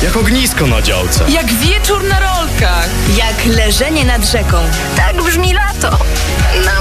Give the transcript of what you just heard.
Jak ognisko na działce. Jak wieczór na rolkach. Jak leżenie nad rzeką. Tak brzmi lato.